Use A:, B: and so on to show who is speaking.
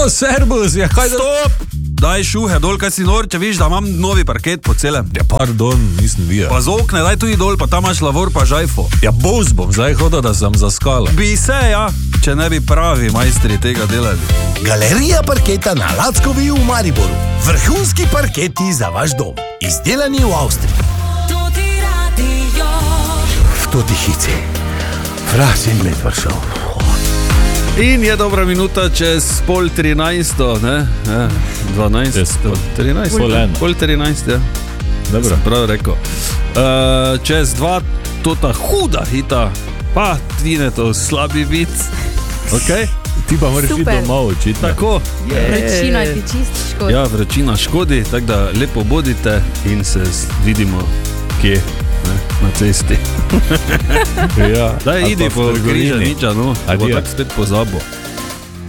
A: servus, ja, kaj
B: Stop! Daj šuhe dol, kaj si nor, če viš, da imam novi parket po celem.
A: Ja, pardon, nisem videl.
B: Pa z okne, daj tu dol, pa tam imaš lavor, pa žajfo.
A: Ja, bos bom zdaj hodil, da sem zaskala.
B: Bi se, ja, če ne bi pravi majstri tega delali.
C: Galerija parketa na Lackovi v Mariboru. Vrhunski parketi za vaš dom. Izdelani v Avstriji. V toti hici. Frasin med vršal.
B: In je dobra minuta čez 12:30, ne? Ja, 12, 13, pol 13, ja.
A: Dobro.
B: Prav rekel. Čez 2, to ta huda hita, pa Tine to slabi vic. Ok?
A: Ti pa moraš iti domov učiti.
B: Tako.
D: Vročina ti čisto škodi.
B: Ja, vročina škodi, tako da lepo bodite in se vidimo kje. Ne, na cesti.
A: Ja.
B: Daj, idi po Križaniča, no, bo tak spet pozabo.